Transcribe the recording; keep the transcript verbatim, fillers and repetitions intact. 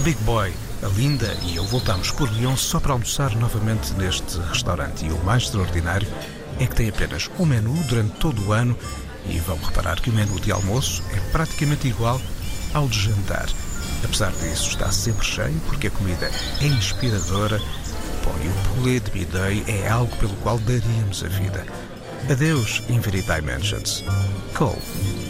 Big Boy, a Linda e eu voltámos por Lyon só para almoçar novamente neste restaurante. E o mais extraordinário é que tem apenas um menu durante todo o ano e vão reparar que o menu de almoço é praticamente igual ao de jantar. Apesar disso, está sempre cheio porque a comida é inspiradora. Bom, e o poulet de bidet é algo pelo qual daríamos a vida. Adeus Infinite Dimensions. Cole.